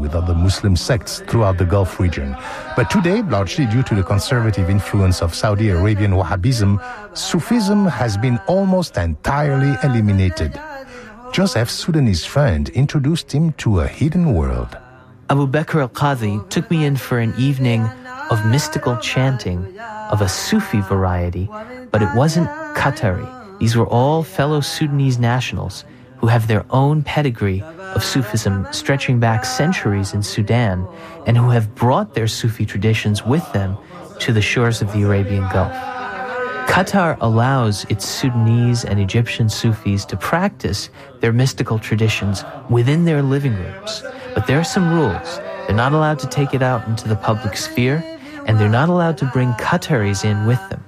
with other Muslim sects throughout the Gulf region. But today, largely due to the conservative influence of Saudi Arabian Wahhabism, Sufism has been almost entirely eliminated. Joseph's Sudanese friend introduced him to a hidden world. Abu Bakr al-Qadhi took me in for an evening of mystical chanting of a Sufi variety, but it wasn't Qatari. These were all fellow Sudanese nationals who have their own pedigree of Sufism stretching back centuries in Sudan and who have brought their Sufi traditions with them to the shores of the Arabian Gulf. Qatar allows its Sudanese and Egyptian Sufis to practice their mystical traditions within their living rooms, but there are some rules. They're not allowed to take it out into the public sphere, and they're not allowed to bring Qataris in with them.